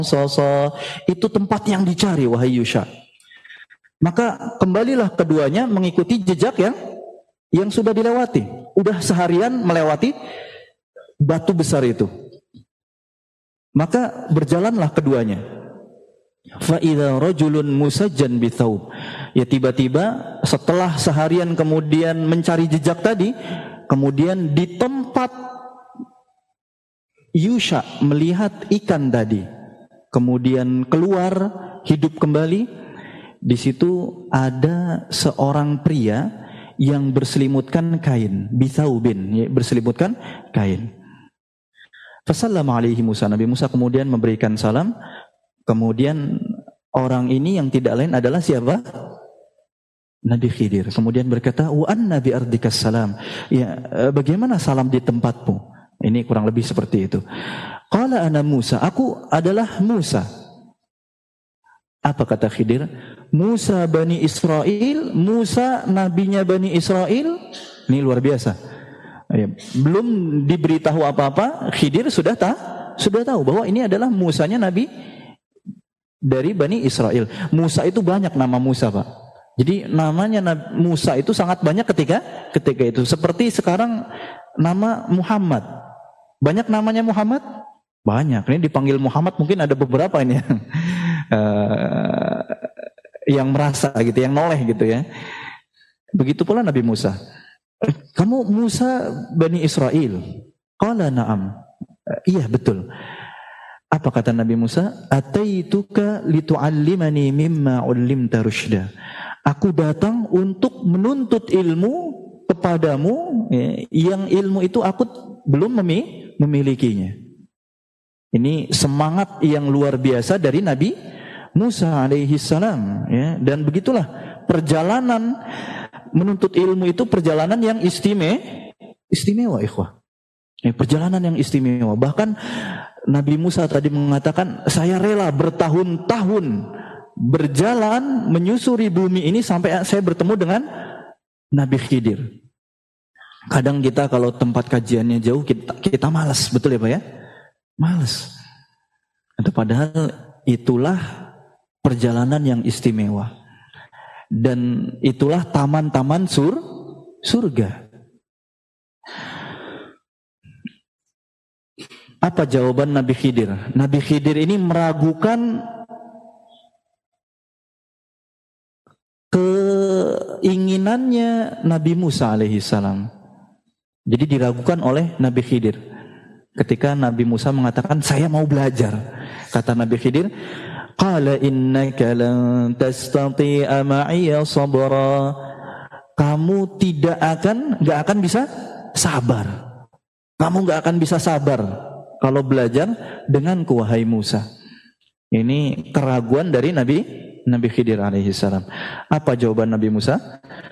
qasasa. Itu tempat yang dicari wahai Yusha. Maka kembalilah keduanya mengikuti jejak yang sudah dilewati. Udah seharian melewati batu besar itu. Maka berjalanlah keduanya. Fa idza rajulun musajjan bithawb. Ya tiba-tiba setelah seharian kemudian mencari jejak tadi, kemudian di tempat Yusha melihat ikan tadi, kemudian keluar hidup kembali. Di situ ada seorang pria yang berselimutkan kain, bithaubin, ya, berselimutkan kain. Fasallama alaihi Musa, Nabi Musa kemudian memberikan salam. Kemudian orang ini yang tidak lain adalah siapa? Nabi Khidir. Kemudian berkata, wa anna bi ardikas salam. Ya, bagaimana salam di tempatmu? Ini kurang lebih seperti itu. Qala ana Musa, aku adalah Musa. Apa kata Khidir? Musa Bani Israel, Musa nabinya Bani Israel. Ini luar biasa. Belum diberitahu apa-apa, Khidir sudah tahu bahwa ini adalah Musanya nabi dari Bani Israel. Musa itu banyak nama Musa, Pak. Jadi namanya Musa itu sangat banyak ketika itu. Seperti sekarang nama Muhammad. Banyak namanya Muhammad? Banyak. Ini dipanggil Muhammad mungkin ada beberapa ini yang merasa gitu, yang noleh gitu ya. Begitu pula Nabi Musa. Kamu Musa Bani Israel? Qala na'am. Iya betul. Apa kata Nabi Musa? Ataituka litu'allimani mimma 'ullimta rusyda. Aku datang untuk menuntut ilmu kepadamu, ya, yang ilmu itu aku belum memilikinya. Ini semangat yang luar biasa dari Nabi Musa alaihi salam, ya. Dan begitulah perjalanan menuntut ilmu itu perjalanan yang istimewa ikhwah. Ya, perjalanan yang istimewa. Bahkan Nabi Musa tadi mengatakan, saya rela bertahun-tahun berjalan menyusuri bumi ini sampai saya bertemu dengan Nabi Khidir. Kadang kita kalau tempat kajiannya jauh kita malas, betul ya Pak ya? Malas. Padahal itulah perjalanan yang istimewa. Dan itulah taman-taman surga. Apa jawaban Nabi Khidir? Nabi Khidir ini meragukan keinginannya Nabi Musa alaihi salam. Jadi diragukan oleh Nabi Khidir. Ketika Nabi Musa mengatakan, saya mau belajar. Kata Nabi Khidir, qala innaka lan tastati'a ma'iya sabra. Kamu enggak akan bisa sabar. Kamu enggak akan bisa sabar kalau belajar denganku wahai Musa. Ini keraguan dari Nabi Khidir alaihi salam. Apa jawaban Nabi Musa?